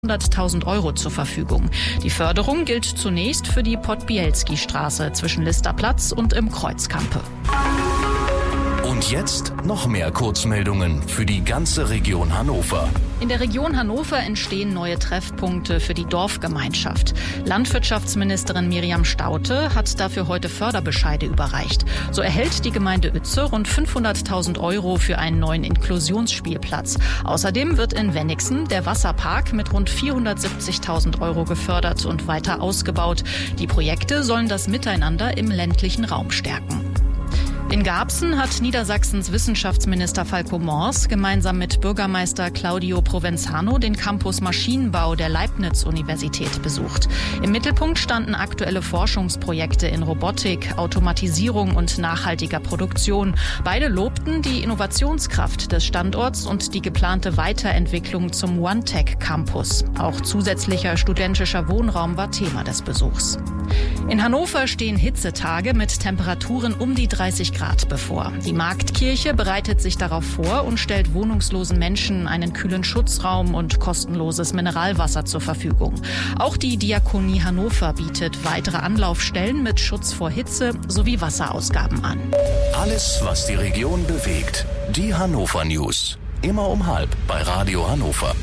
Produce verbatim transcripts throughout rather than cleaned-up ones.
hunderttausend Euro zur Verfügung. Die Förderung gilt zunächst für die Podbielski-Straße zwischen Listerplatz und im Kreuzkampe. Und jetzt noch mehr Kurzmeldungen für die ganze Region Hannover. In der Region Hannover entstehen neue Treffpunkte für die Dorfgemeinschaft. Landwirtschaftsministerin Miriam Staudte hat dafür heute Förderbescheide überreicht. So erhält die Gemeinde Uetze rund fünfhunderttausend Euro für einen neuen Inklusionsspielplatz. Außerdem wird in Wennigsen der Wasserpark mit rund vierhundertsiebzigtausend Euro gefördert und weiter ausgebaut. Die Projekte sollen das Miteinander im ländlichen Raum stärken. In Garbsen hat Niedersachsens Wissenschaftsminister Falco Mors gemeinsam mit Bürgermeister Claudio Provenzano den Campus Maschinenbau der Leibniz-Universität besucht. Im Mittelpunkt standen aktuelle Forschungsprojekte in Robotik, Automatisierung und nachhaltiger Produktion. Beide lobten die Innovationskraft des Standorts und die geplante Weiterentwicklung zum OneTech-Campus. Auch zusätzlicher studentischer Wohnraum war Thema des Besuchs. In Hannover stehen Hitzetage mit Temperaturen um die dreißig Grad bevor. Die Marktkirche bereitet sich darauf vor und stellt wohnungslosen Menschen einen kühlen Schutzraum und kostenloses Mineralwasser zur Verfügung. Auch die Diakonie Hannover bietet weitere Anlaufstellen mit Schutz vor Hitze sowie Wasserausgaben an. Alles, was die Region bewegt. Die Hannover News. Immer um halb bei Radio Hannover.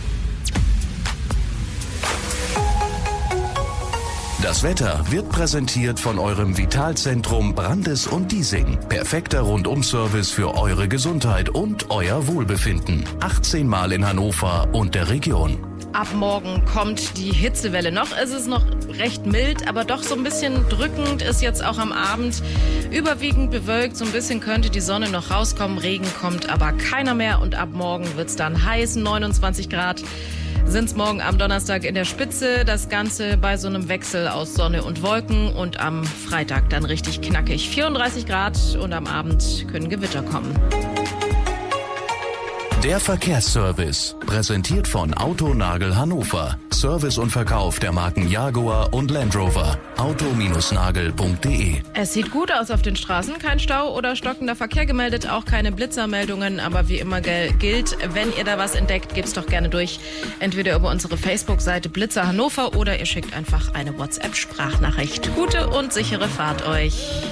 Das Wetter wird präsentiert von eurem Vitalzentrum Brandes und Diesing. Perfekter Rundum-Service für eure Gesundheit und euer Wohlbefinden. achtzehn Mal in Hannover und der Region. Ab morgen kommt die Hitzewelle. Noch ist es noch recht mild, aber doch so ein bisschen drückend ist jetzt auch am Abend. Überwiegend bewölkt, so ein bisschen könnte die Sonne noch rauskommen. Regen kommt aber keiner mehr und ab morgen wird es dann heiß, neunundzwanzig Grad. Sind es morgen am Donnerstag in der Spitze. Das Ganze bei so einem Wechsel aus Sonne und Wolken und am Freitag dann richtig knackig. vierunddreißig Grad und am Abend können Gewitter kommen. Der Verkehrsservice, präsentiert von Autonagel Hannover. Service und Verkauf der Marken Jaguar und Land Rover. auto nagel punkt de. Es sieht gut aus auf den Straßen. Kein Stau oder stockender Verkehr gemeldet, auch keine Blitzermeldungen. Aber wie immer gilt, wenn ihr da was entdeckt, gebt's doch gerne durch. Entweder über unsere Facebook-Seite Blitzer Hannover oder ihr schickt einfach eine WhatsApp-Sprachnachricht. Gute und sichere Fahrt euch.